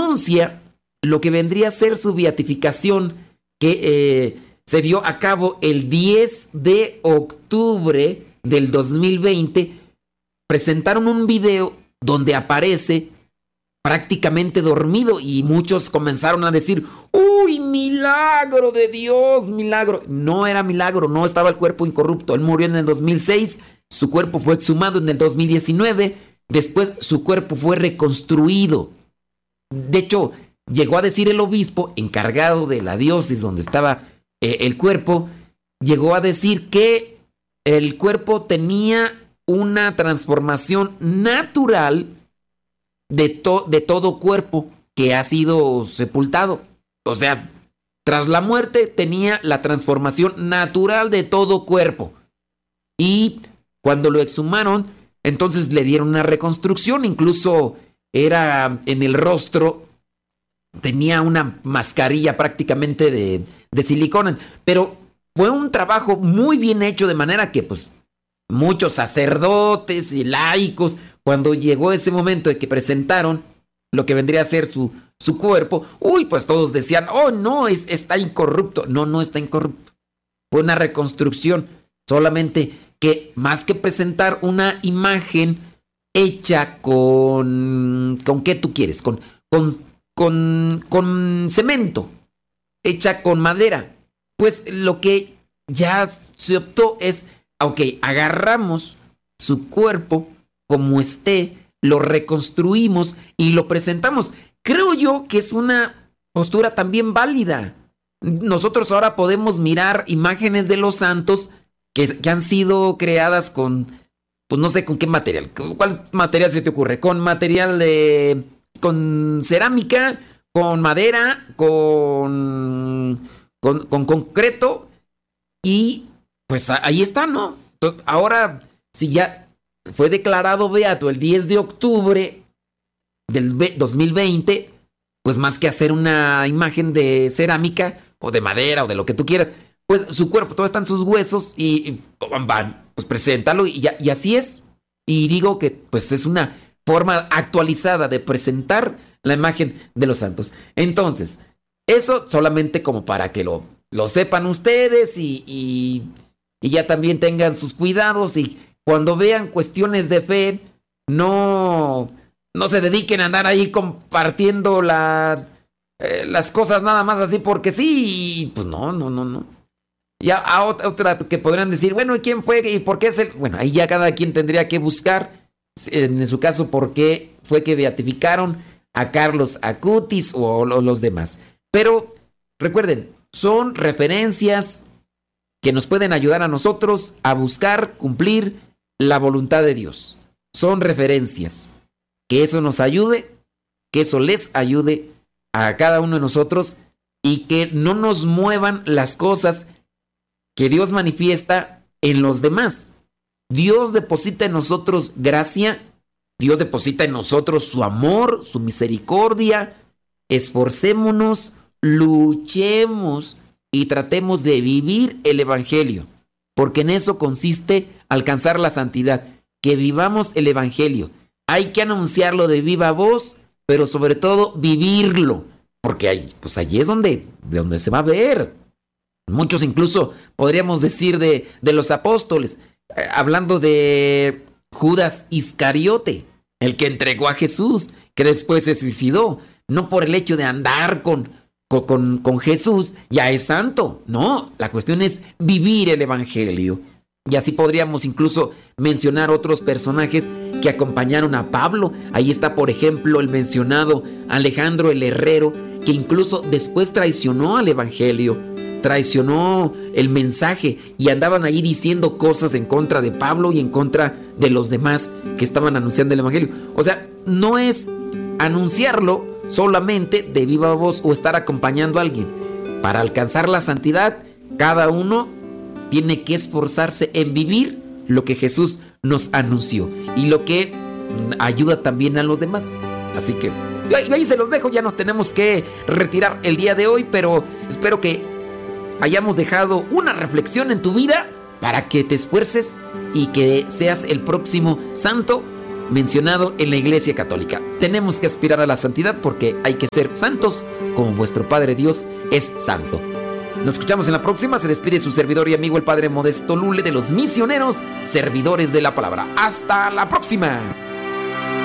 anuncia lo que vendría a ser su beatificación, que se dio a cabo el 10 de octubre del 2020. Presentaron un video donde aparece prácticamente dormido y muchos comenzaron a decir: ¡Uy, milagro de Dios, milagro! No era milagro, no estaba el cuerpo incorrupto. Él murió en el 2006, su cuerpo fue exhumado en el 2019, después su cuerpo fue reconstruido. De hecho, llegó a decir el obispo encargado de la diócesis donde estaba el cuerpo, llegó a decir que el cuerpo tenía una transformación natural de todo cuerpo que ha sido sepultado. O sea, tras la muerte tenía la transformación natural de todo cuerpo. Y cuando lo exhumaron, entonces le dieron una reconstrucción, incluso era en el rostro, tenía una mascarilla prácticamente de silicona, pero fue un trabajo muy bien hecho, de manera que pues muchos sacerdotes y laicos, cuando llegó ese momento de que presentaron lo que vendría a ser su cuerpo, pues todos decían: oh no, está incorrupto. No, no está incorrupto. Fue una reconstrucción, solamente que más que presentar una imagen hecha con ¿qué tú quieres? Con cemento, hecha con madera. Pues lo que ya se optó es: ok, agarramos su cuerpo como esté, lo reconstruimos y lo presentamos. Creo yo que es una postura también válida. Nosotros ahora podemos mirar imágenes de los santos que han sido creadas con, pues no sé con qué material. ¿Cuál material se te ocurre? Con material con cerámica, con madera, con concreto, y pues ahí está, ¿no? Entonces, ahora, si ya fue declarado beato el 10 de octubre del 2020, pues más que hacer una imagen de cerámica o de madera o de lo que tú quieras, pues su cuerpo, todo están sus huesos y van, pues preséntalo y así es. Y digo que pues es una forma actualizada de presentar la imagen de los santos. Entonces, eso solamente como para que lo sepan ustedes y ya también tengan sus cuidados, y cuando vean cuestiones de fe, no se dediquen a andar ahí compartiendo las cosas nada más así porque sí. Pues no. Ya a otra que podrían decir: bueno, ¿y quién fue? ¿Y por qué es él? Bueno, ahí ya cada quien tendría que buscar, en su caso, por qué fue que beatificaron a Carlos Acutis o los demás. Pero recuerden, son referencias que nos pueden ayudar a nosotros a buscar cumplir la voluntad de Dios. Son referencias. Que eso nos ayude, que eso les ayude a cada uno de nosotros, y que no nos muevan las cosas que Dios manifiesta en los demás. Dios deposita en nosotros gracia, Dios deposita en nosotros su amor, su misericordia. Esforcémonos, luchemos y tratemos de vivir el Evangelio, porque en eso consiste alcanzar la santidad, que vivamos el Evangelio. Hay que anunciarlo de viva voz, pero sobre todo vivirlo, porque allí es donde se va a ver. Muchos incluso podríamos decir de los apóstoles, hablando de Judas Iscariote, el que entregó a Jesús, que después se suicidó, no por el hecho de andar con Jesús, ya es santo. No, la cuestión es vivir el Evangelio. Y así podríamos incluso mencionar otros personajes que acompañaron a Pablo. Ahí está, por ejemplo, el mencionado Alejandro el Herrero, que incluso después traicionó al Evangelio, traicionó el mensaje, y andaban ahí diciendo cosas en contra de Pablo y en contra de los demás que estaban anunciando el Evangelio. O sea, no es anunciarlo solamente de viva voz o estar acompañando a alguien. Para alcanzar la santidad, cada uno tiene que esforzarse en vivir lo que Jesús nos anunció y lo que ayuda también a los demás. Así que yo ahí se los dejo, ya nos tenemos que retirar el día de hoy, pero espero que hayamos dejado una reflexión en tu vida para que te esfuerces y que seas el próximo santo mencionado en la Iglesia Católica. Tenemos que aspirar a la santidad porque hay que ser santos como vuestro Padre Dios es santo. Nos escuchamos en la próxima. Se despide su servidor y amigo el Padre Modesto Lule de los misioneros servidores de la palabra. ¡Hasta la próxima!